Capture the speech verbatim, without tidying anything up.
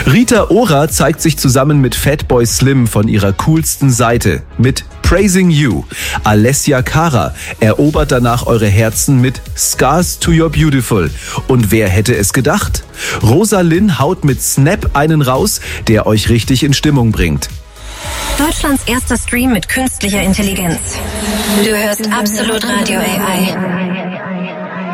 Rita Ora zeigt sich zusammen mit Fatboy Slim von ihrer coolsten Seite mit Praising You. Alessia Cara erobert danach eure Herzen mit Scars to Your Beautiful. Und wer hätte es gedacht? Rosalind haut mit Snap einen raus, der euch richtig in Stimmung bringt. Deutschlands erster Stream mit künstlicher Intelligenz. Du hörst Absolut Radio A I.